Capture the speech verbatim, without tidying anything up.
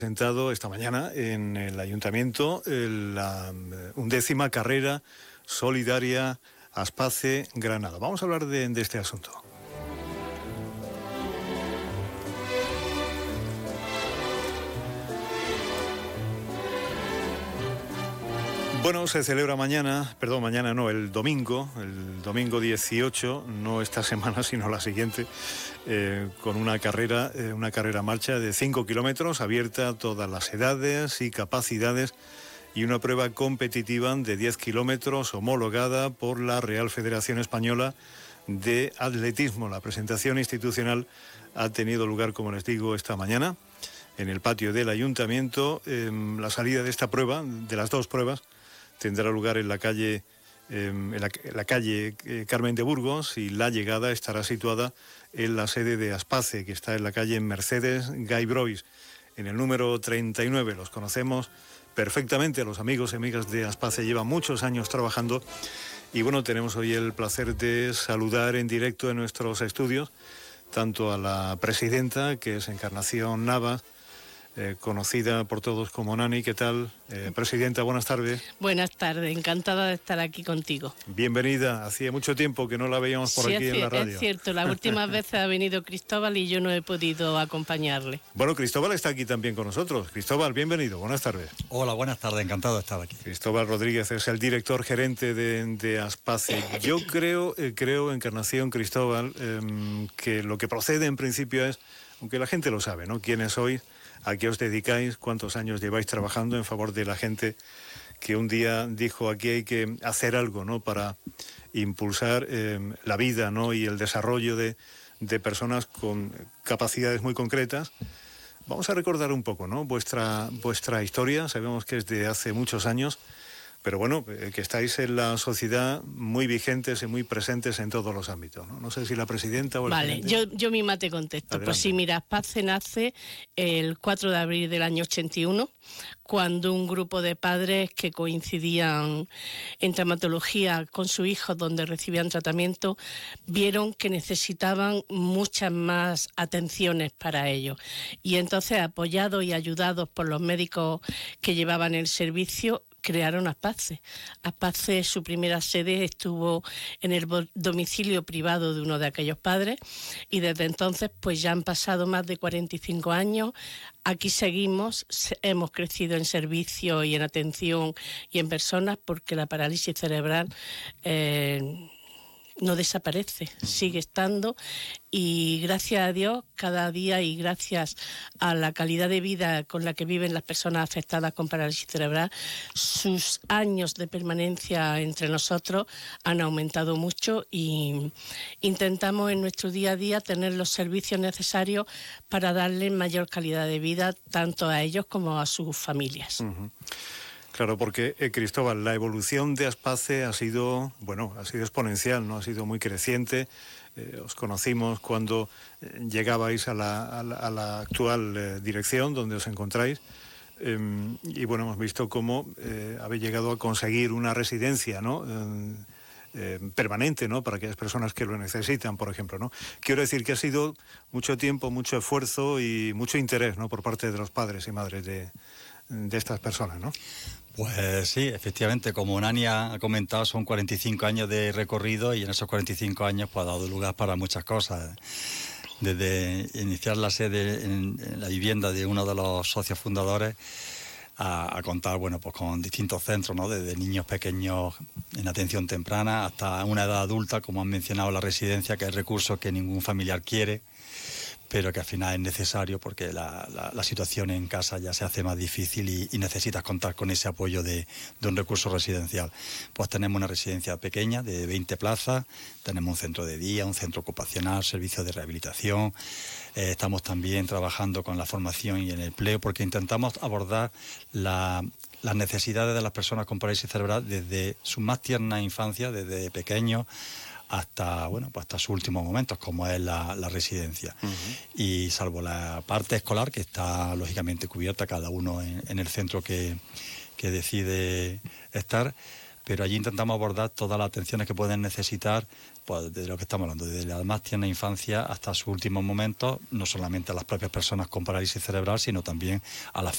Presentado esta mañana en el Ayuntamiento la undécima carrera solidaria Aspace Granada. Vamos a hablar de, de este asunto. Bueno, se celebra mañana, perdón, mañana no, el domingo, el domingo dieciocho, no esta semana, sino la siguiente, eh, con una carrera, eh, una carrera marcha de cinco kilómetros, abierta a todas las edades y capacidades, y una prueba competitiva de diez kilómetros, homologada por la Real Federación Española de Atletismo. La presentación institucional ha tenido lugar, como les digo, esta mañana, en el patio del Ayuntamiento. Eh, la salida de esta prueba, de las dos pruebas, tendrá lugar en la calle, eh, en la, en la calle eh, Carmen de Burgos, y la llegada estará situada en la sede de Aspace, que está en la calle Mercedes Gay Brois, en el número treinta y nueve. Los conocemos perfectamente, los amigos y amigas de Aspace, llevan muchos años trabajando, y bueno, tenemos hoy el placer de saludar en directo en nuestros estudios tanto a la presidenta, que es Encarnación Navas, Eh, conocida por todos como Nani. ¿Qué tal? Eh, presidenta, buenas tardes. Buenas tardes, encantada de estar aquí contigo. Bienvenida, hacía mucho tiempo que no la veíamos por sí, aquí es, en la radio. Es cierto, las últimas veces ha venido Cristóbal y yo no he podido acompañarle. Bueno, Cristóbal está aquí también con nosotros. Cristóbal, bienvenido, buenas tardes. Hola, buenas tardes, encantado de estar aquí. Cristóbal Rodríguez es el director gerente de, de Aspace. Yo creo, eh, creo, Encarnación, Cristóbal, eh, que lo que procede en principio es, aunque la gente lo sabe, ¿no?, quiénes sois, a qué os dedicáis, cuántos años lleváis trabajando en favor de la gente que un día dijo: aquí hay que hacer algo, ¿no?, para impulsar eh, la vida, ¿no?, y el desarrollo de, de personas con capacidades muy concretas. Vamos a recordar un poco, ¿no?, vuestra, vuestra historia. Sabemos que es de hace muchos años, pero bueno, eh, que estáis en la sociedad muy vigentes y muy presentes en todos los ámbitos, ¿no? No sé si la presidenta o el Vale, yo, yo misma te contesto. Adelante. Pues sí, mira, Aspace nace el cuatro de abril del año ochenta y uno, cuando un grupo de padres que coincidían en traumatología con su hijo, donde recibían tratamiento, vieron que necesitaban muchas más atenciones para ellos. Y entonces, apoyados y ayudados por los médicos que llevaban el servicio, crearon Aspace. Aspace, su primera sede estuvo en el domicilio privado de uno de aquellos padres, y desde entonces pues ya han pasado más de cuarenta y cinco años. Aquí seguimos, hemos crecido en servicio y en atención y en personas, porque la parálisis cerebral eh, no desaparece, sigue estando, y gracias a Dios cada día, y gracias a la calidad de vida con la que viven las personas afectadas con parálisis cerebral, sus años de permanencia entre nosotros han aumentado mucho, y intentamos en nuestro día a día tener los servicios necesarios para darles mayor calidad de vida tanto a ellos como a sus familias. Uh-huh. Claro, porque eh, Cristóbal, la evolución de Aspace ha sido, bueno, ha sido exponencial, ¿no? Ha sido muy creciente. Eh, os conocimos cuando eh, llegabais a la, a la, a la actual eh, dirección donde os encontráis, eh, y bueno, hemos visto cómo eh, habéis llegado a conseguir una residencia, ¿no?, Eh, eh, permanente, ¿no?, para aquellas personas que lo necesitan, por ejemplo, ¿no? Quiero decir que ha sido mucho tiempo, mucho esfuerzo y mucho interés, ¿no?, por parte de los padres y madres de, de estas personas, ¿no? Pues sí, efectivamente, como Nani ha comentado, son cuarenta y cinco años de recorrido, y en esos cuarenta y cinco años pues, ha dado lugar para muchas cosas. Desde iniciar la sede en, en la vivienda de uno de los socios fundadores, a, a contar, bueno, pues con distintos centros, ¿no?, desde niños pequeños en atención temprana hasta una edad adulta, como han mencionado, la residencia, que es recurso que ningún familiar quiere, pero que al final es necesario porque la, la, la situación en casa ya se hace más difícil, y, y necesitas contar con ese apoyo de, de un recurso residencial. Pues tenemos una residencia pequeña de veinte plazas, tenemos un centro de día, un centro ocupacional, servicios de rehabilitación. Eh, estamos también trabajando con la formación y el empleo, porque intentamos abordar la, las necesidades de las personas con parálisis cerebral desde su más tierna infancia, desde pequeños, hasta, bueno, pues hasta sus últimos momentos, como es la, la residencia. Uh-huh. Y salvo la parte escolar, que está lógicamente cubierta cada uno en, en el centro que, que decide estar, pero allí intentamos abordar todas las atenciones que pueden necesitar, pues de lo que estamos hablando, desde la más tierna infancia hasta sus últimos momentos, no solamente a las propias personas con parálisis cerebral, sino también a las